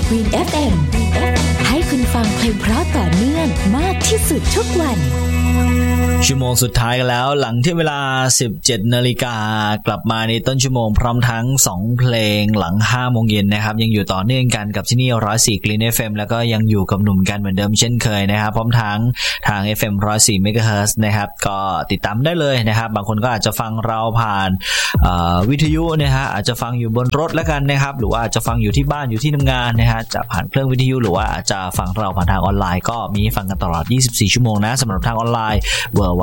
Green FM ให้คุณฟังเพลงเพราะต่อเนื่องมากที่สุดทุกวันชั่วโมงสุดท้ายกันแล้วหลังที่เวลา 17:00 น.กลับมาในต้นชั่วโมงพร้อมทั้ง2เพลงหลัง 5 โมงเย็นนะครับยังอยู่ต่อเนื่องกันกับที่นี่104 Green FM แล้วก็ยังอยู่กับหนุ่มกันเหมือนเดิมเช่นเคยนะครับพร้อมทั้งทาง FM 104 MHz นะครับก็ติดตามได้เลยนะครับบางคนก็อาจจะฟังเราผ่านวิทยุนะฮะอาจจะฟังอยู่บนรถแล้วกันนะครับหรือว่าอาจจะฟังอยู่ที่บ้านอยู่ที่ทำงานนะฮะจะผ่านเครื่องวิทยุหรือว่าอาจจะฟังเราผ่านทางออนไลน์ก็มีฟังกันตลอด24ชั่วโมงนะสำหรับทางออนไลน์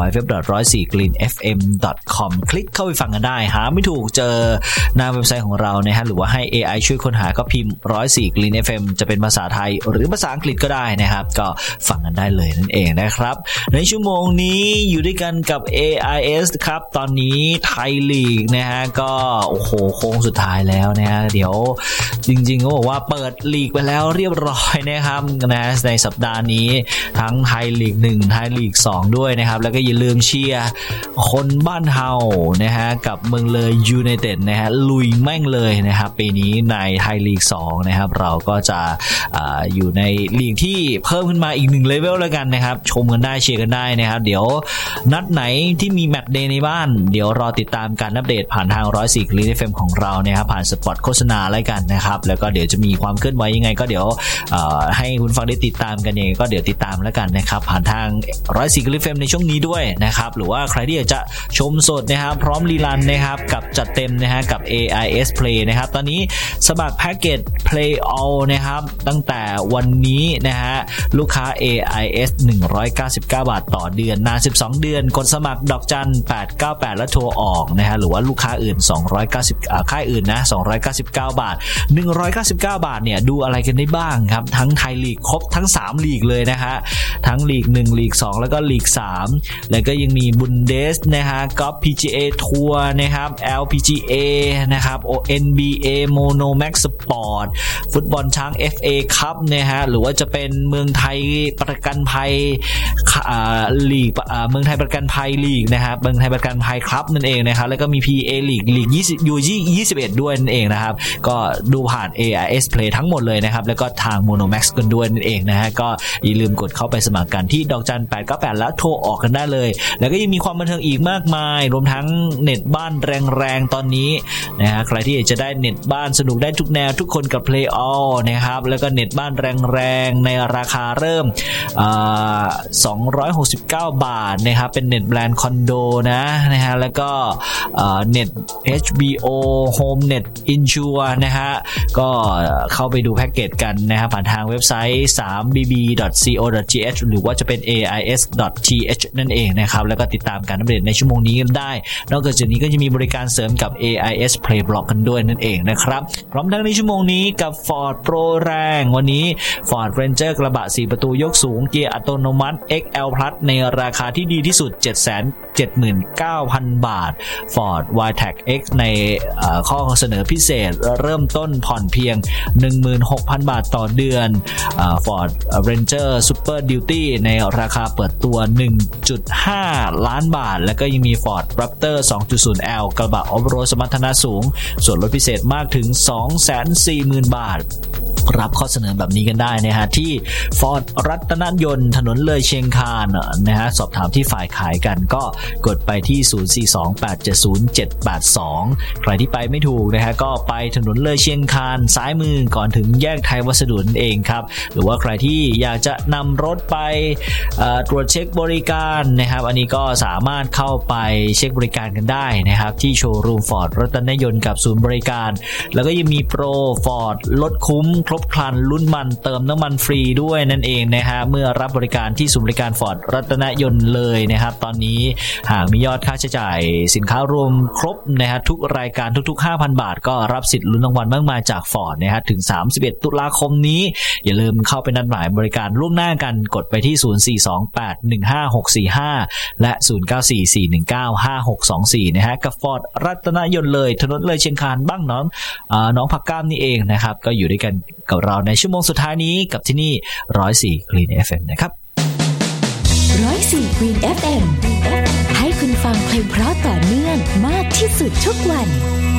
www.104greenfm.com คลิกเข้าไปฟังกันได้หาไม่ถูกเจอหน้าเว็บไซต์ของเรานะฮะหรือว่าให้ AI ช่วยค้นหาก็พิมพ์104 Green FM จะเป็นภาษาไทยหรือภาษาอังกฤษก็ได้นะครับก็ฟังกันได้เลยนั่นเองนะครับในชั่วโมงนี้อยู่ด้วยกันกับ AIS ครับตอนนี้ไทยลีกนะฮะก็โอ้โหโค้งสุดท้ายแล้วนะฮะเดี๋ยวจริงๆก็บอกว่าเปิดลีกไปแล้วเรียบร้อยนะครับนะในสัปดาห์นี้ทั้งไทยลีก1ไทยลีก2ด้วยนะครับแล้วก็อย่าลืมเชียร์คนบ้านเฮานะฮะกับเมืองเลยยูไนเต็ดนะฮะลุยแม่งเลยนะครับปีนี้ในไทยลีก2นะครับเราก็จะอยู่ในลีกที่เพิ่มขึ้นมาอีก1เลเวลแล้วกันนะครับชมกันได้เชียร์กันได้นะครับเดี๋ยวนัดไหนที่มีแมตช์เดย์ในบ้านเดี๋ยวรอติดตามการอัปเดตผ่านทาง104 Green FM ของเรานะครับผ่านสปอตโฆษณาอะไรกันนะครับแล้วก็เดี๋ยวจะมีความเคลื่อนไหวยังไงก็เดี๋ยวให้คุณฟังได้ติดตามกันเองก็เดี๋ยวติดตามแล้วกันนะครับผ่านทาง104 Green FM ในช่วงนี้ด้วยนะครับหรือว่าใครที่อยากจะชมสดนะครับพร้อมรีรันนะครับกับจัดเต็มนะฮะกับ AIS Play นะครับตอนนี้สมัครแพ็กเกจ Play All นะครับตั้งแต่วันนี้นะฮะลูกค้า AIS 199 บาทต่อเดือนนาน12เดือนกดสมัครดอกจัน898แล้วโทรออกนะฮะหรือว่าลูกค้าอื่น290ค่ายอื่นนะ299 บาท199 บาทเนี่ยดูอะไรกันได้บ้างครับทั้งไทยลีกครบทั้ง3ลีกเลยนะฮะทั้งลีก1ลีก2แล้วก็ลีก3แล้วก็ยังมีบุนเดสนะฮะกอล์ฟ PGA ทัวร์นะครับ LPGA นะครับ NBA Mono Max Sport ฟุตบอลช้าง FA Cup นะฮะหรือว่าจะเป็นเมืองไทยประกันภัยลีกเมืองไทยประกันภัยลีกนะครับเมืองไทยประกันภัยครับนั่นเองนะครับแล้วก็มี PA ลีก21ด้วยนั่นเองนะครับก็ดูผ่าน AIS Play ทั้งหมดเลยนะครับแล้วก็ทาง Mono Max กันด้วยนั่นเองนะฮะก็อย่าลืมกดเข้าไปสมัครกันที่ดอกจัน898แล้วโทรออกกันได้เลยแล้วก็ยังมีความบันเทิงอีกมากมายรวมทั้งเน็ตบ้านแรงๆตอนนี้นะฮะใครที่อยากจะได้เน็ตบ้านสนุกได้ทุกแนวทุกคนกับ Play All นะครับแล้วก็เน็ตบ้านแรงๆในราคาเริ่ม269 บาทนะครับเป็นเน็ตแบรนด์คอนโดนะฮะแล้วก็เน็ต HBO Home Net Insure นะฮะก็เข้าไปดูแพ็กเกจกันนะครับผ่านทางเว็บไซต์ 3bb.co.th หรือว่าจะเป็น ais.th นั่นเองนะครับแล้วก็ติดตามการอัปเดตในชั่วโมงนี้กันได้นอกจากนี้ก็จะมีบริการเสริมกับ AIS Play Block กันด้วยนั่นเองนะครับพร้อมทั้งในชั่วโมงนี้กับ Ford Pro แรงวันนี้ Ford Ranger กระบะ4ประตูยกสูงเกียร์อัตโนมัติ XL Plus ในราคาที่ดีที่สุด 779,000 บาท Ford Y-Tac X ในข้อเสนอพิเศษเริ่มต้นผ่อนเพียง 16,000 บาทต่อเดือนFord Ranger Super Duty ในราคาเปิดตัว 1.5 ล้านบาทแล้วก็ยังมี Ford Raptor 2.0L กระบะออฟโรดสมรรถนะสูงส่วนลดพิเศษมากถึง 240,000 บาทรับข้อเสนอแบบนี้กันได้นะฮะที่ Ford รัตนยนต์ถนนเลยเชียงคานนะฮะสอบถามที่ฝ่ายขายกันก็กดไปที่0428707782ใครที่ไปไม่ถูกนะฮะก็ไปถนนเลยเชียงคานซ้ายมือก่อนถึงแยกไทยวัสดุนั่นเองครับหรือว่าใครที่อยากจะนำรถไปตรวจเช็คบริการนะครับอันนี้ก็สามารถเข้าไปเช็คบริการกันได้นะครับที่โชว์รูม Ford รัตนยนต์กับศูนย์บริการแล้วก็ยังมีโปร Ford ลดคุ้มครบครันลุ้นมันเติมน้ำมันฟรีด้วยนั่นเองนะฮะเมื่อรับบริการที่ศูนย์บริการ Ford รัตนยนต์เลยนะครับตอนนี้หากมียอดค่าใช้จ่ายสินค้ารวมครบนะฮะทุกรายการทุกๆ 5,000 บาทก็รับสิทธิ์ลุ้นรางวัลมากมายจาก Ford นะฮะถึง31ตุลาคมนี้อย่าลืมเข้าไปนัดหมายบริการล่วงหน้ากันกดไปที่0428156645และ0944195624นะฮะกับ Ford รัตนยนต์เลยถนนเลยเชียงคานบ้างน้องผักก้ามนี่เองนะครับก็อยู่ด้วยกันกับเราในชั่วโมงสุดท้ายนี้กับที่นี่104 Green FM นะครับ 104 Green FM ให้คุณฟังเพลงเพราะต่อเนื่องมากที่สุดทุกวัน